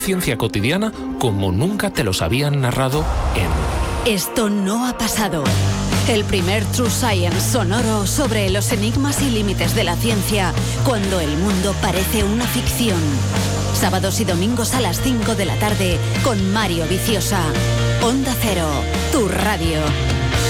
Ciencia cotidiana como nunca te los habían narrado en Esto no ha pasado. El primer True Science sonoro sobre los enigmas y límites de la ciencia cuando el mundo parece una ficción. Sábados y domingos a las 5 de la tarde con Mario Viciosa. Onda Cero, tu radio.